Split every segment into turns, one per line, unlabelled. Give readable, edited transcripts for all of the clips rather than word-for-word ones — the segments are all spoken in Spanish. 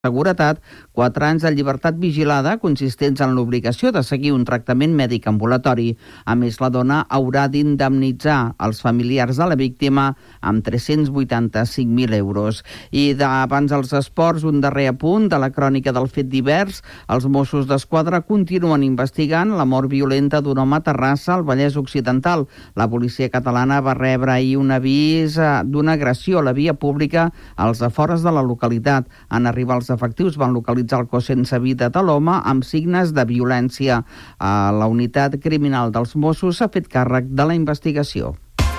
seguretat, 4 anys de llibertat vigilada consistents en l'obligació de seguir un tractament mèdic ambulatori. A més, la dona haurà d'indemnitzar els familiars de la víctima amb 385.000 euros. I abans dels esports, un darrer apunt de la crònica del fet divers. Els Mossos d'Esquadra continuen investigant la mort violenta d'un home a Terrassa, al Vallès Occidental. La policia catalana va rebre ahir un avís d'una agressió a la via pública als afores de la localitat. En arribar els efectius van localitzar el cos sense vida de l'home amb signes de violència. La unitat criminal dels Mossos s'ha fet càrrec de la investigació.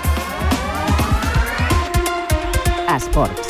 Esports.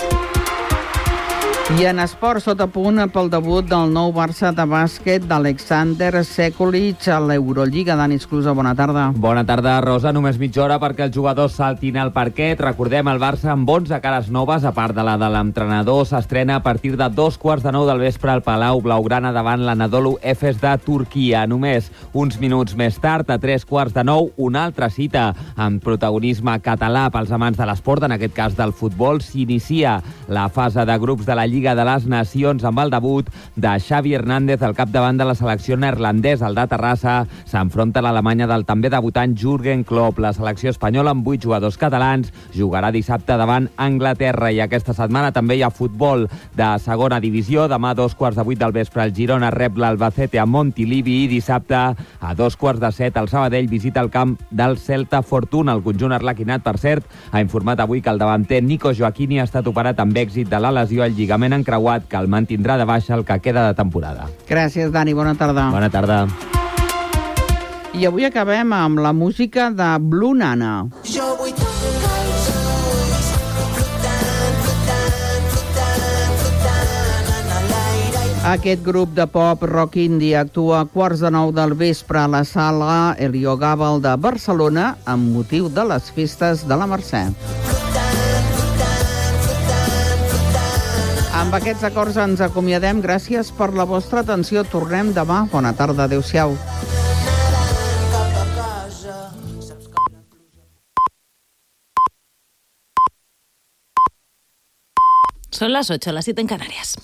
I en esport, sota punt pel debut del nou Barça de bàsquet d'Alexander Sekulic a l'Eurolliga. Dani Esclusa, bona tarda.
Bona tarda, Rosa. Només mitja hora perquè els jugadors saltin al parquet. Recordem, el Barça amb 11 cares noves, a part de la de l'entrenador, s'estrena a partir de 8:45 del vespre al Palau Blaugrana davant l'Anadolu Efes de Turquia. Només uns minuts més tard, a 8:45, una altra cita amb protagonisme català pels amants de l'esport, en aquest cas del futbol. S'inicia la fase de grups de la Lliga de les Nacions amb el debut de Xavi Hernández al capdavant de la selecció neerlandesa. El de Terrassa s'enfronta a l'Alemanya del també debutant Jürgen Klopp. La selecció espanyola, amb 8 jugadors catalans, jugarà dissabte davant Anglaterra. I aquesta setmana també hi ha futbol de segona divisió. Demà a 6:15 del vespre el Girona rep l'Albacete a Montilivi i dissabte a 6:45 el Sabadell visita el camp del Celta Fortuna. El conjunt arlequinat, per cert, ha informat avui que el davanter Nico Joaquini ha estat operat amb èxit de la lesió al lligament encreuat, que el mantindrà de baixa el que queda de temporada.
Gràcies, Dani. Bona tarda.
Bona tarda.
I avui acabem amb la música de Blue Nana.
Jo vull tancar els ulls, flotant en l'aire.
Aquest grup de pop rock indie actua a 8:45 del vespre a la sala Heliogàbal de Barcelona amb motiu de les festes de la Mercè. Amb aquests acords ens acomiadem. Gràcies per la vostra atenció. Tornem demà. Bona tarda. Adéu-siau.
Son las 8, las 7 en Canarias.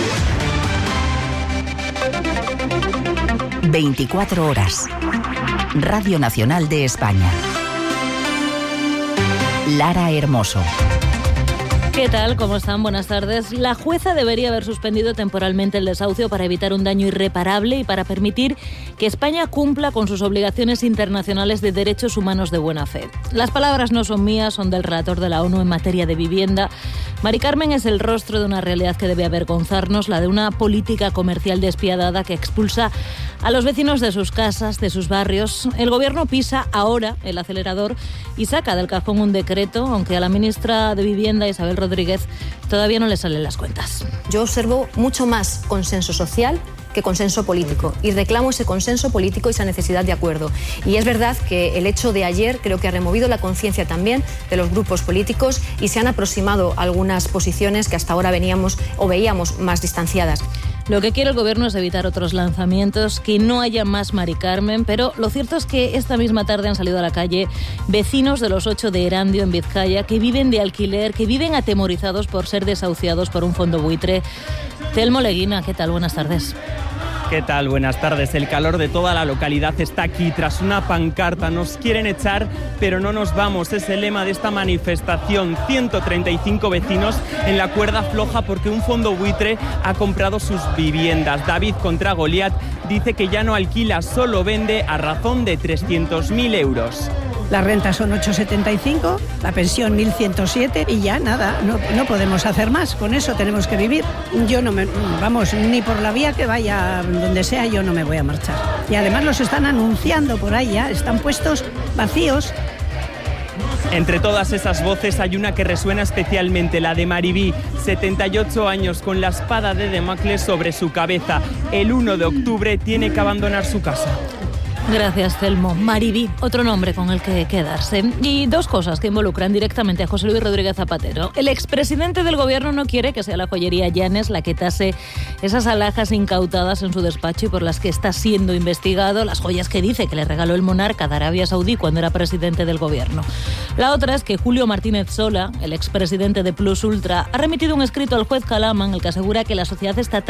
24 horas. Radio Nacional de España. Lara Hermoso.
¿Qué tal? ¿Cómo están? Buenas tardes. La jueza debería haber suspendido temporalmente el desahucio para evitar un daño irreparable y para permitir que España cumpla con sus obligaciones internacionales de derechos humanos de buena fe. Las palabras no son mías, son del relator de la ONU en materia de vivienda. Mari Carmen es el rostro de una realidad que debe avergonzarnos, la de una política comercial despiadada que expulsa a los vecinos de sus casas, de sus barrios. El gobierno pisa ahora el acelerador y saca del cajón un decreto, aunque a la ministra de Vivienda, Isabel Rodríguez, todavía no le salen las cuentas.
Yo observo mucho más consenso social que consenso político y reclamo ese consenso político y esa necesidad de acuerdo. Y es verdad que el hecho de ayer creo que ha removido la conciencia también de los grupos políticos y se han aproximado algunas posiciones que hasta ahora veíamos más distanciadas.
Lo que quiere el gobierno es evitar otros lanzamientos, que no haya más Mari Carmen, pero lo cierto es que esta misma tarde han salido a la calle vecinos de los 8 de Erandio, en Vizcaya, que viven de alquiler, que viven atemorizados por ser desahuciados por un fondo buitre. Telmo Leguina, ¿qué tal? Buenas tardes.
¿Qué tal? Buenas tardes. El calor de toda la localidad está aquí. Tras una pancarta, nos quieren echar, pero no nos vamos. Es el lema de esta manifestación. 135 vecinos en la cuerda floja porque un fondo buitre ha comprado sus viviendas. David contra Goliat dice que ya no alquila, solo vende a razón de 300.000 euros.
Las rentas son 8,75, la pensión 1.107 y ya nada, no podemos hacer más, con eso tenemos que vivir. Yo no ni por la vía que vaya, donde sea, yo no me voy a marchar. Y además los están anunciando por ahí ya, están puestos vacíos.
Entre todas esas voces hay una que resuena especialmente, la de Maribí, 78 años, con la espada de Damocles sobre su cabeza. El 1 de octubre tiene que abandonar su casa.
Gracias, Telmo. Mariví, otro nombre con el que quedarse. Y dos cosas que involucran directamente a José Luis Rodríguez Zapatero. El expresidente del gobierno no quiere que sea la joyería Llanes la que tase esas alhajas incautadas en su despacho y por las que está siendo investigado, las joyas que dice que le regaló el monarca de Arabia Saudí cuando era presidente del gobierno. La otra es que Julio Martínez Sola, el expresidente de Plus Ultra, ha remitido un escrito al juez Calama en el que asegura que la sociedad está